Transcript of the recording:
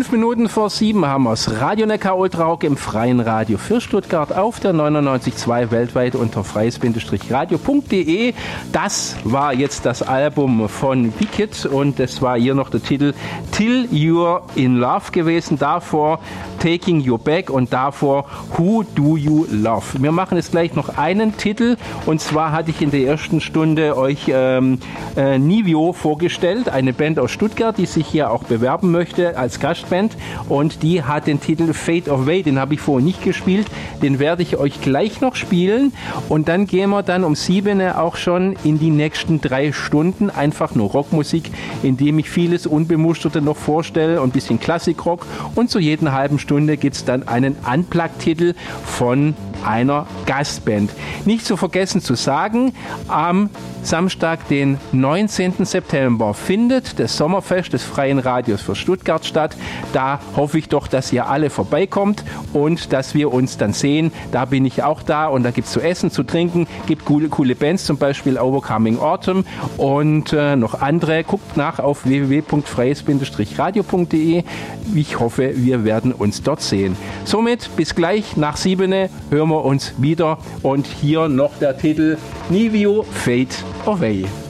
5 Minuten vor 7 haben wir es. Radio Neckar Ultrarock im freien Radio für Stuttgart auf der 99.2 weltweit unter freies-radio.de. Das war jetzt das Album von Wicked und das war hier noch der Titel Till You're in Love gewesen. Davor Taking You Back und davor Who Do You Love. Wir machen jetzt gleich noch einen Titel und zwar hatte ich in der ersten Stunde euch Nivio vorgestellt, eine Band aus Stuttgart, die sich hier auch bewerben möchte als Gastband und die hat den Titel Fade Away, den habe ich vorher nicht gespielt, den werde ich euch gleich noch spielen und dann gehen wir dann um 7 auch schon in die nächsten 3 Stunden, einfach nur Rockmusik, indem ich vieles Unbemusterte noch vorstelle und ein bisschen Klassikrock und zu jeder halben Stunde gibt es dann einen Unplugged-Titel von einer Gastband. Nicht zu vergessen zu sagen, am Samstag, den 19. September, findet das Sommerfest des Freien Radios für Stuttgart statt. Da hoffe ich doch, dass ihr alle vorbeikommt und dass wir uns dann sehen. Da bin ich auch da und da gibt es zu essen, zu trinken, gibt coole Bands, zum Beispiel Overcoming Autumn und noch andere. Guckt nach auf www.freies-radio.de. Ich hoffe, wir werden uns dort sehen. Somit bis gleich nach 7 hören wir uns wieder und hier noch der Titel Nivio Fade Away.